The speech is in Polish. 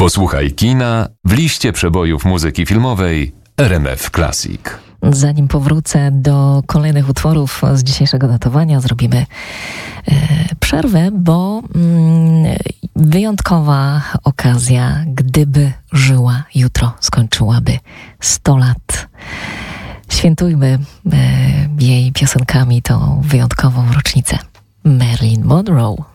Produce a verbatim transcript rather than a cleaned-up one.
Posłuchaj kina w liście przebojów muzyki filmowej R M F Classic. Zanim powrócę do kolejnych utworów z dzisiejszego datowania, zrobimy e, przerwę, bo mm, wyjątkowa okazja, gdyby żyła jutro, skończyłaby sto lat. Świętujmy e, jej piosenkami tą wyjątkową rocznicę. Marilyn Monroe.